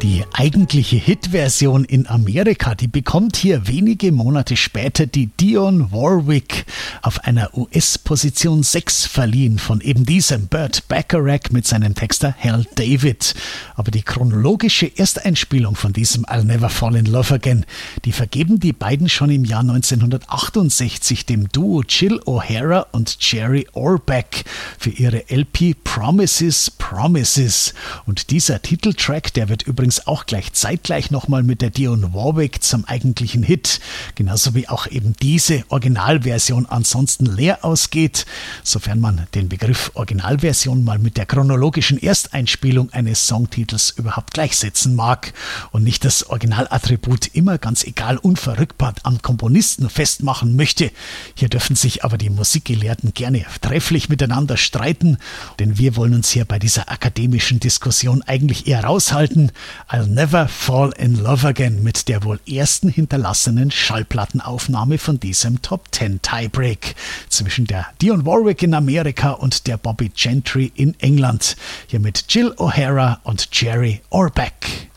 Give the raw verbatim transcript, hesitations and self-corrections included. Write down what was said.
Die eigentliche Hitversion in Amerika, die bekommt hier wenige Monate später die Dionne Warwick auf einer U S-Position sechs verliehen von eben diesem Burt Bacharach mit seinem Texter Hal David. Aber die chronologische Ersteinspielung von diesem I'll Never Fall in Love Again, die vergeben die beiden schon im Jahr neunzehnhundertachtundsechzig dem Duo Jill O'Hara und Jerry Orbach für ihre L P Promises, Promises. Und dieser Titeltrack, der wird übrigens auch gleich zeitgleich nochmal mit der Dionne Warwick zum eigentlichen Hit, genauso wie auch eben diese Originalversion ansonsten leer ausgeht, sofern man den Begriff Originalversion mal mit der chronologischen Ersteinspielung eines Songtitels überhaupt gleichsetzen mag und nicht das Originalattribut immer ganz egal unverrückbar am Komponisten festmachen möchte. Hier dürfen sich aber die Musikgelehrten gerne trefflich miteinander streiten, denn wir wollen uns hier bei dieser akademischen Diskussion eigentlich eher raushalten. I'll Never Fall in Love Again mit der wohl ersten hinterlassenen Schallplattenaufnahme von diesem Top Ten Tiebreak zwischen der Dionne Warwick in Amerika und der Bobbie Gentry in England. Hier mit Jill O'Hara und Jerry Orbach.